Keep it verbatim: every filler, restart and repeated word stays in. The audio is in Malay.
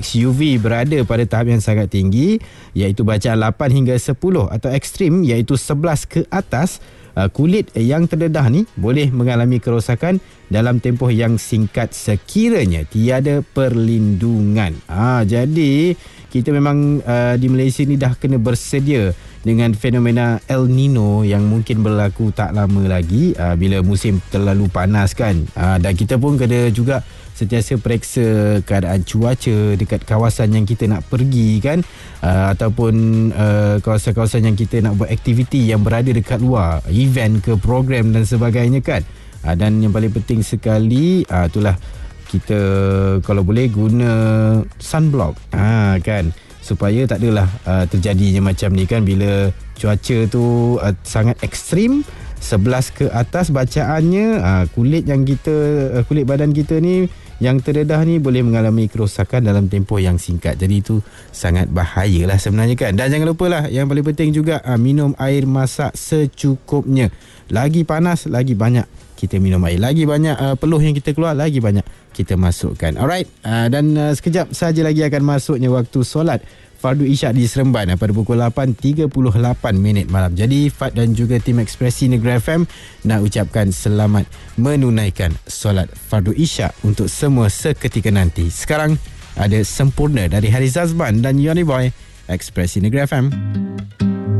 X U V berada pada tahap yang sangat tinggi, iaitu bacaan lapan hingga sepuluh, atau ekstrim iaitu sebelas ke atas, kulit yang terdedah ni boleh mengalami kerosakan dalam tempoh yang singkat sekiranya tiada perlindungan. Ha, jadi kita memang uh, di Malaysia ni dah kena bersedia dengan fenomena El Nino yang mungkin berlaku tak lama lagi uh, bila musim terlalu panas kan. Uh, dan kita pun kena juga sentiasa periksa keadaan cuaca dekat kawasan yang kita nak pergi kan, uh, ataupun uh, kawasan-kawasan yang kita nak buat aktiviti yang berada dekat luar, event ke program dan sebagainya kan. uh, dan yang paling penting sekali uh, itulah kita kalau boleh guna sunblock ha, kan, supaya tak adalah uh, terjadinya macam ni kan, bila cuaca tu uh, sangat ekstrim, sebelas ke atas bacaannya, uh, kulit yang kita uh, kulit badan kita ni yang terdedah ni boleh mengalami kerosakan dalam tempoh yang singkat. Jadi itu sangat bahayalah sebenarnya kan. Dan jangan lupalah yang paling penting juga, uh, minum air masak secukupnya. Lagi panas lagi banyak kita minum air, lagi banyak uh, peluh yang kita keluar, lagi banyak kita masukkan. Alright, uh, dan uh, sekejap saja lagi akan masuknya waktu solat Fardu Isyak di Seremban pada pukul lapan tiga puluh lapan minit malam. Jadi Fat dan juga tim Ekspresi Negeri F M nak ucapkan selamat menunaikan solat Fardu Isyak untuk semua seketika nanti. Sekarang ada Sempurna dari Haris Azban dan Yoni Boy, Ekspresi Negeri F M.